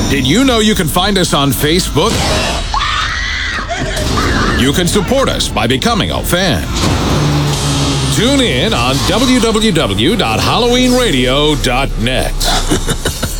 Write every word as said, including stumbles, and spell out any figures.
Did you know you can find us on Facebook? You can support us by becoming a fan. Tune in on w w w dot halloween radio dot net.